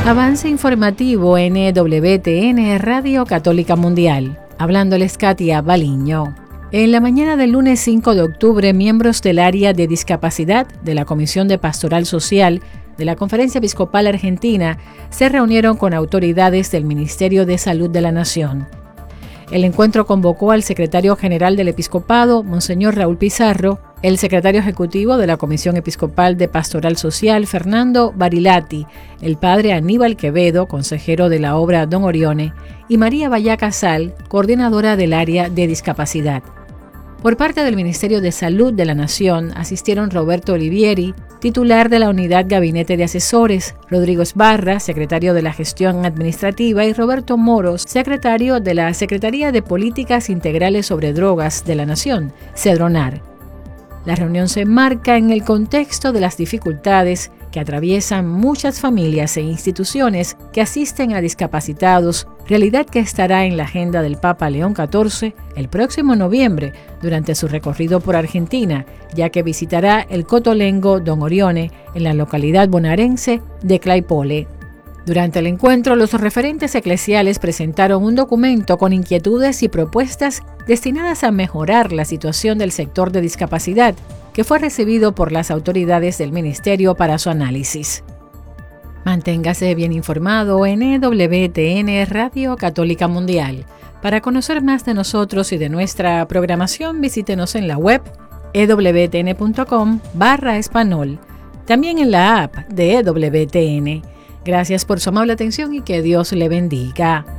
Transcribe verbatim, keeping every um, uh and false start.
Avance informativo en E W T N Radio Católica Mundial. Hablándoles Katia Baliño. En la mañana del lunes cinco de octubre, miembros del área de discapacidad de la Comisión de Pastoral Social de la Conferencia Episcopal Argentina se reunieron con autoridades del Ministerio de Salud de la Nación. El encuentro convocó al secretario general del Episcopado, Monseñor Raúl Pizarro, el secretario ejecutivo de la Comisión Episcopal de Pastoral Social, Fernando Barilati, el padre Aníbal Quevedo, consejero de la obra Don Orione, y María Vallaca Sal, coordinadora del área de discapacidad. Por parte del Ministerio de Salud de la Nación asistieron Roberto Olivieri, titular de la Unidad Gabinete de Asesores, Rodrigo Esbarra, secretario de la Gestión Administrativa, y Roberto Moros, secretario de la Secretaría de Políticas Integrales sobre Drogas de la Nación, CEDRONAR. La reunión se enmarca en el contexto de las dificultades que atraviesan muchas familias e instituciones que asisten a discapacitados, realidad que estará en la agenda del Papa León catorce el próximo noviembre durante su recorrido por Argentina, ya que visitará el Cotolengo Don Orione en la localidad bonaerense de Claypole. Durante el encuentro, los referentes eclesiales presentaron un documento con inquietudes y propuestas destinadas a mejorar la situación del sector de discapacidad, que fue recibido por las autoridades del ministerio para su análisis. Manténgase bien informado en E W T N Radio Católica Mundial. Para conocer más de nosotros y de nuestra programación, visítenos en la web e w t n punto com barra español, también en la app de E W T N. Gracias por su amable atención y que Dios le bendiga.